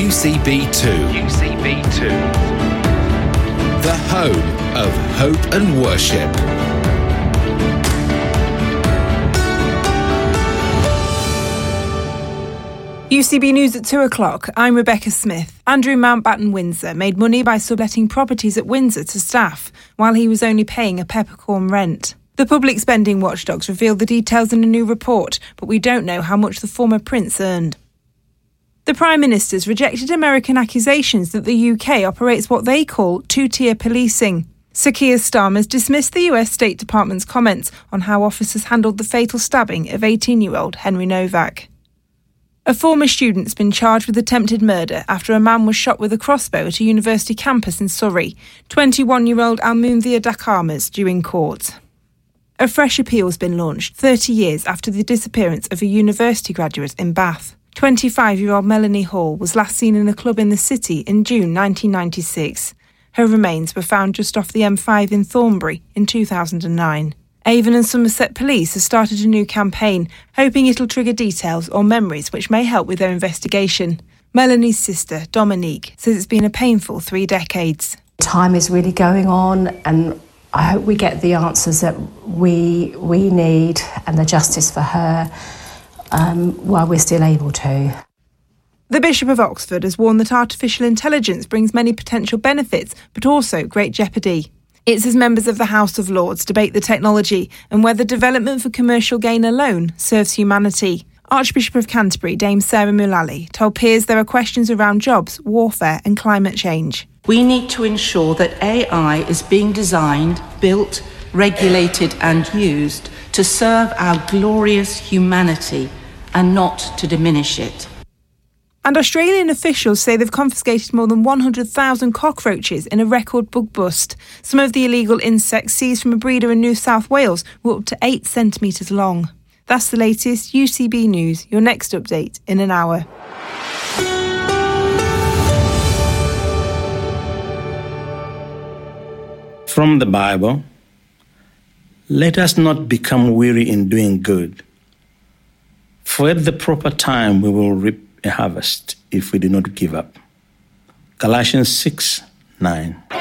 UCB2. UCB2. The home of hope and worship. UCB News at 2 o'clock. I'm Rebecca Smith. Andrew Mountbatten Windsor made money by subletting properties at Windsor to staff while he was only paying a peppercorn rent. The public spending watchdogs revealed the details in a new report, but we don't know how much the former prince earned. The Prime Minister's rejected American accusations that the UK operates what they call two-tier policing. Sir Keir Starmer's dismissed the US State Department's comments on how officers handled the fatal stabbing of 18-year-old Henry Novak. A former student's been charged with attempted murder after a man was shot with a crossbow at a university campus in Surrey. 21-year-old Almunthia Dakarma's due in court. A fresh appeal's been launched 30 years after the disappearance of a university graduate in Bath. 25-year-old Melanie Hall was last seen in a club in the city in June 1996. Her remains were found just off the M5 in Thornbury in 2009. Avon and Somerset Police have started a new campaign, hoping it'll trigger details or memories which may help with their investigation. Melanie's sister, Dominique, says it's been a painful 3 decades. Time is really going on, and I hope we get the answers that we need and the justice for her while we're still able to. The Bishop of Oxford has warned that artificial intelligence brings many potential benefits, but also great jeopardy. It's as members of the House of Lords debate the technology and whether development for commercial gain alone serves humanity. Archbishop of Canterbury, Dame Sarah Mullally, told peers there are questions around jobs, warfare and climate change. We need to ensure that AI is being designed, built, regulated and used to serve our glorious humanity and not to diminish it. And Australian officials say they've confiscated more than 100,000 cockroaches in a record bug bust. Some of the illegal insects seized from a breeder in New South Wales were up to 8 centimetres long. That's the latest UCB News. Your next update in an hour. From the Bible, let us not become weary in doing good, for at the proper time we will reap a harvest if we do not give up. Galatians 6:9.